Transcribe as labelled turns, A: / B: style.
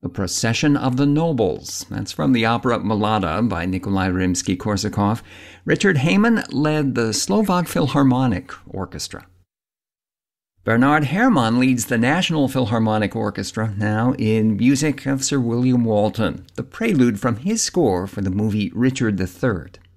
A: Procession of the Nobles. That's from the opera Mlada by Nikolai Rimsky-Korsakov. Richard Heyman led the Slovak Philharmonic Orchestra. Bernard Herrmann leads the National Philharmonic Orchestra now in music of Sir William Walton, the prelude from his score for the movie Richard III.